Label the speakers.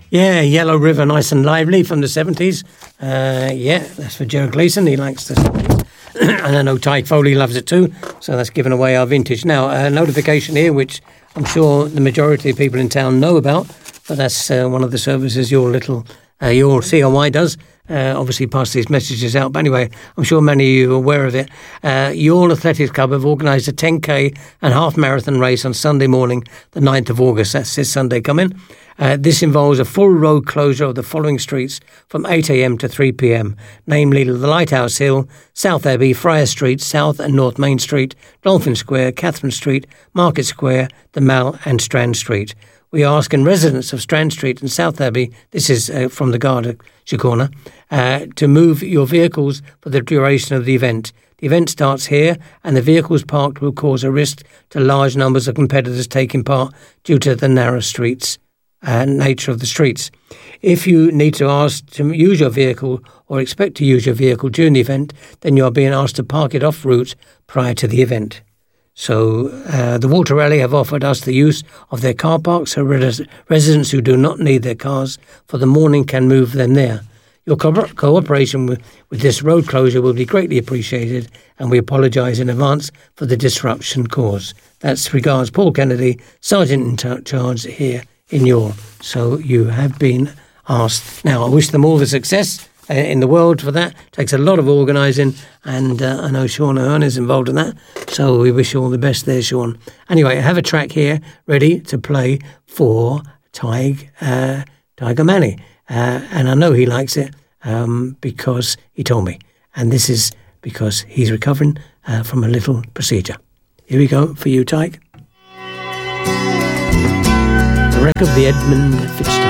Speaker 1: Yeah, Yellow River, nice and lively from the 70s. Yeah, that's for Gerard Gleeson. He likes the 70s. And I know Tyke Foley loves it too. So that's giving away our vintage. Now, a notification here, which I'm sure the majority of people in town know about, but that's one of the services your COI does. Obviously pass these messages out. But anyway, I'm sure many of you are aware of it. Your Athletics Club have organised a 10k and half marathon race on Sunday morning, the 9th of August. That's this Sunday coming. This involves a full road closure of the following streets from 8 a.m. to 3 p.m, namely the Lighthouse Hill, South Abbey, Friar Street, South and North Main Street, Dolphin Square, Catherine Street, Market Square, the Mall and Strand Street. We are asking residents of Strand Street and South Abbey, this is from the Garda Síochána, to move your vehicles for the duration of the event. The event starts here, and the vehicles parked will cause a risk to large numbers of competitors taking part due to the narrow streets and nature of the streets. If you need to ask to use your vehicle or expect to use your vehicle during the event, then you are being asked to park it off route prior to the event. So the Walter Rally have offered us the use of their car parks, so residents who do not need their cars for the morning can move them there. Your cooperation with this road closure will be greatly appreciated, and we apologise in advance for the disruption caused. That's regards Paul Kennedy, Sergeant in Charge here in Youghal. So you have been asked. Now, I wish them all the success in the world for that. Takes a lot of organising, and I know Sean Ahern is involved in that, so we wish you all the best there, Sean. Anyway, I have a track here ready to play for Tiger Manny, and I know he likes it because he told me, and this is because he's recovering from a little procedure. Here we go for you, Tyke. The wreck of the Edmund Fitzgerald.